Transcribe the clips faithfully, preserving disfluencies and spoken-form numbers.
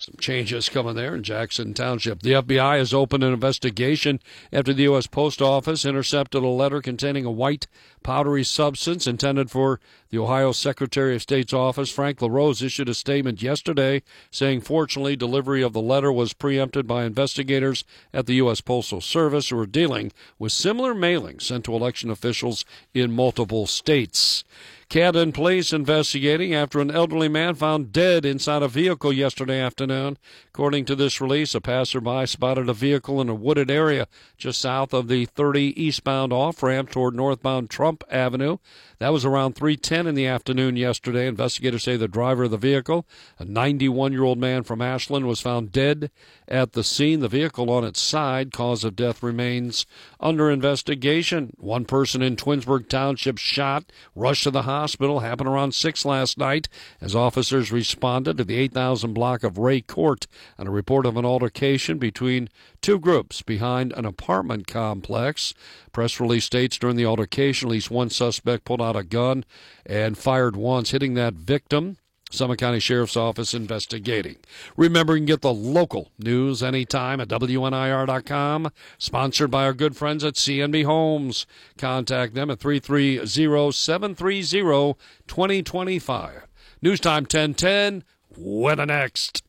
Some changes coming there in Jackson Township. The F B I has opened an investigation after the U S Post Office intercepted a letter containing a white powdery substance intended for the Ohio Secretary of State's office. Frank LaRose issued a statement yesterday saying, fortunately, delivery of the letter was preempted by investigators at the U S Postal Service who are dealing with similar mailings sent to election officials in multiple states. Cadden Police investigating after an elderly man found dead inside a vehicle yesterday afternoon. According to this release, a passerby spotted a vehicle in a wooded area just south of the thirty eastbound off-ramp toward northbound Trump Avenue. That was around three ten in the afternoon yesterday. Investigators say the driver of the vehicle, a ninety-one-year-old man from Ashland, was found dead at the scene. The vehicle on its side, cause of death remains under investigation. One person in Twinsburg Township shot, rushed to the hospital. Happened around six last night as officers responded to the eight thousand block of Ray Court on a report of an altercation between two groups behind an apartment complex. Press release states during the altercation, at least one suspect pulled out a gun and fired once, hitting that victim. Summit County Sheriff's Office investigating. Remember, you can get the local news anytime at W N I R dot com. Sponsored by our good friends at C N B Homes. Contact them at three three zero, seven three zero, two zero two five. News Time ten ten. Weather next.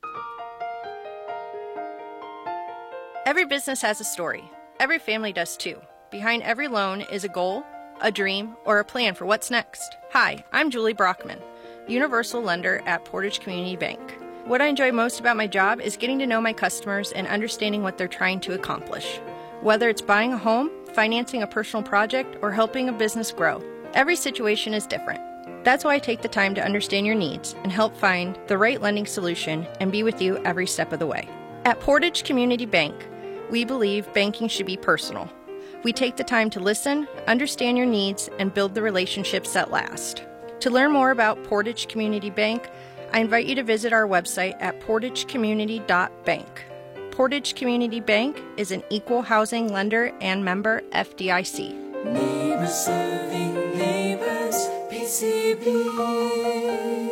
Every business has a story. Every family does too. Behind every loan is a goal, a dream, or a plan for what's next. Hi, I'm Julie Brockman, Universal Lender at Portage Community Bank. What I enjoy most about my job is getting to know my customers and understanding what they're trying to accomplish. Whether it's buying a home, financing a personal project, or helping a business grow, every situation is different. That's why I take the time to understand your needs and help find the right lending solution and be with you every step of the way. At Portage Community Bank, we believe banking should be personal. We take the time to listen, understand your needs, and build the relationships that last. To learn more about Portage Community Bank, I invite you to visit our website at portage community dot bank. Portage Community Bank is an equal housing lender and member F D I C. Neighbors serving neighbors, P C B.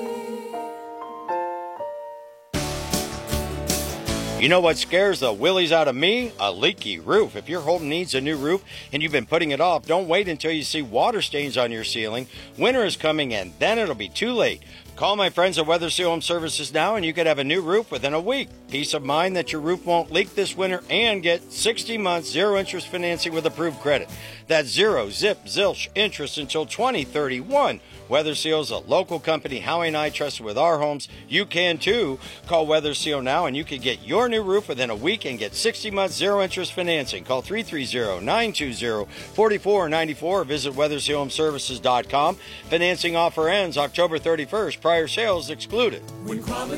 You know what scares the willies out of me? A leaky roof. If your home needs a new roof and you've been putting it off, don't wait until you see water stains on your ceiling. Winter is coming and then it'll be too late. Call my friends at Weather Seal Home Services now and you could have a new roof within a week. Peace of mind that your roof won't leak this winter and get sixty months zero interest financing with approved credit. That's zero, zip, zilch interest until twenty thirty-one. Weather Seal is a local company Howie and I trust with our homes. You can too. Call Weather Seal now and you can get your new roof within a week and get sixty months zero interest financing. Call three three zero, nine two zero, four four nine four or visit weather seal home services dot com. Financing offer ends October thirty-first. Prior sales excluded. When quality